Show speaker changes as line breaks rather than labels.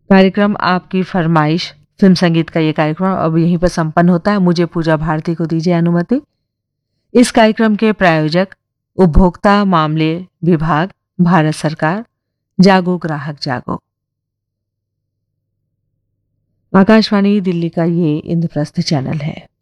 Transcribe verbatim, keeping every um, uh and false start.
कार्यक्रम आपकी फरमाइश फिल्म संगीत का ये कार्यक्रम अब यहीं पर संपन्न होता है। मुझे पूजा भारती को दीजिए अनुमति। इस कार्यक्रम के प्रायोजक उपभोक्ता मामले विभाग, भारत सरकार। जागो ग्राहक जागो। आकाशवाणी दिल्ली का ये इंद्रप्रस्थ चैनल है।